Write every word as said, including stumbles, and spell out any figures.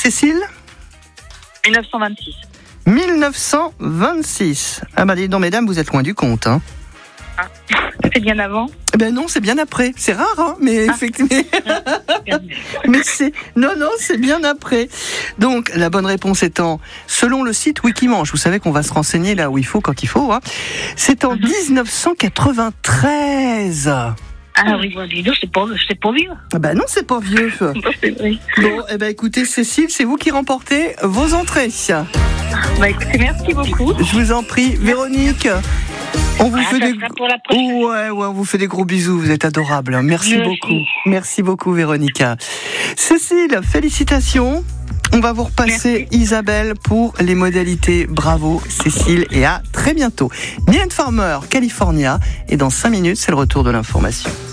Cécile ? dix-neuf cent vingt-six. dix-neuf cent vingt-six. Ah bah dis donc, mesdames, vous êtes loin du compte, hein. Ah, c'est bien avant. Eh ben non, c'est bien après. C'est rare, hein, mais ah. effectivement. mais c'est non, non, c'est bien après. Donc la bonne réponse étant, selon le site Wikimanche, vous savez qu'on va se renseigner là où il faut quand il faut. Hein, c'est en mm-hmm. dix-neuf cent quatre-vingt-treize. Ah oui, dis donc, c'est pas, c'est pas vieux. Ah ben non, c'est pas vieux. c'est vrai. Bon, eh ben écoutez, Cécile, c'est vous qui remportez vos entrées. Bah écoutez, merci beaucoup. Je vous en prie, Véronique. On vous ah, fait des pour la prochaine. ouais, ouais, on vous fait des gros bisous. Vous êtes adorable. Merci, Merci. beaucoup. Merci beaucoup, Véronica. Cécile, félicitations. On va vous repasser Merci. Isabelle pour les modalités. Bravo, Cécile, et à très bientôt. Mylène Farmer, California, et dans cinq minutes, c'est le retour de l'information.